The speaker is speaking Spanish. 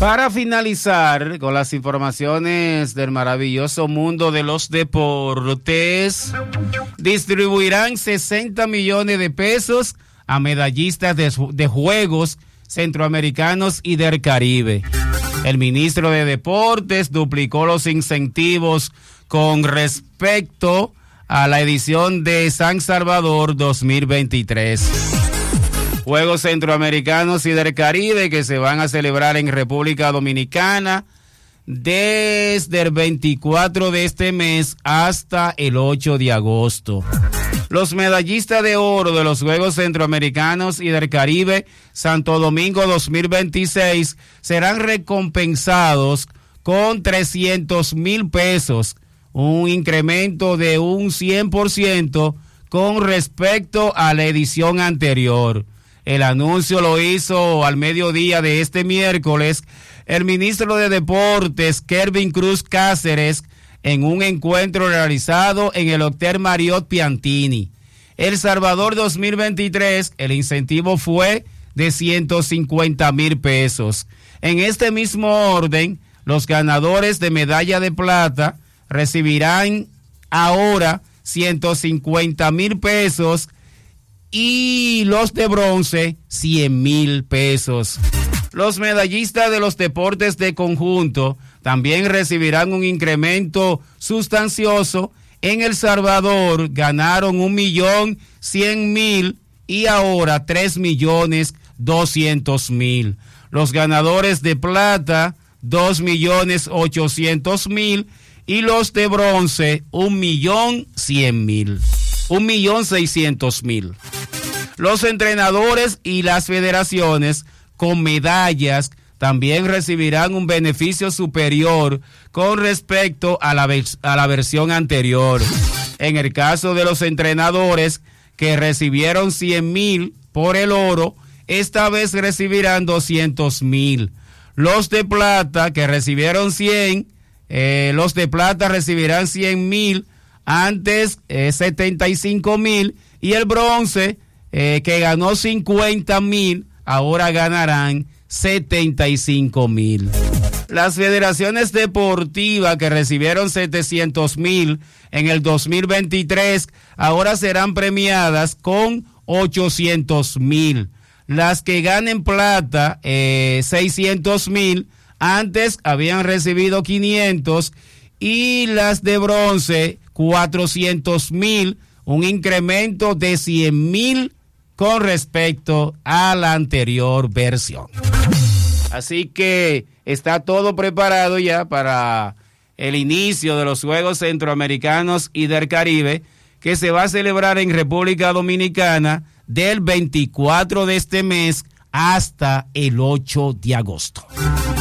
Para finalizar con las informaciones del maravilloso mundo de los deportes, distribuirán 60 millones de pesos a medallistas de Juegos Centroamericanos y del Caribe. El ministro de Deportes duplicó los incentivos con respecto a la edición de San Salvador 2023. Juegos Centroamericanos y del Caribe que se van a celebrar en República Dominicana desde el 24 de este mes hasta el 8 de agosto. Los medallistas de oro de los Juegos Centroamericanos y del Caribe Santo Domingo 2026 serán recompensados con 300,000 pesos, un incremento de un 100% con respecto a la edición anterior. El anuncio lo hizo al mediodía de este miércoles el ministro de Deportes, Kelvin Cruz Cáceres, en un encuentro realizado en el Hotel Marriott Piantini. El Salvador 2023, el incentivo fue de 150,000 pesos. En este mismo orden, los ganadores de medalla de plata recibirán ahora 150,000 pesos y los de bronce 100,000 pesos. Los medallistas de los deportes de conjunto también recibirán un incremento sustancioso. En El Salvador ganaron 1,100,000 y ahora 3,200,000. Los ganadores de plata 2,800,000 y los de bronce 1,100,000. 1,600,000. Los entrenadores y las federaciones con medallas también recibirán un beneficio superior con respecto a la versión anterior. En el caso de los entrenadores que recibieron 100,000 por el oro, esta vez recibirán 200,000. Los de plata que recibieron 100, los de plata recibirán 100,000. Antes 75,000 y el bronce que ganó 50,000 ahora ganarán 75,000. Las federaciones deportivas que recibieron 700,000 en el 2023 ahora serán premiadas con 800,000. Las que ganen plata 600,000 antes habían recibido 500 y las de bronce 400,000, un incremento de 100,000 con respecto a la anterior versión. Así que está todo preparado ya para el inicio de los Juegos Centroamericanos y del Caribe, que se va a celebrar en República Dominicana del 24 de este mes hasta el 8 de agosto.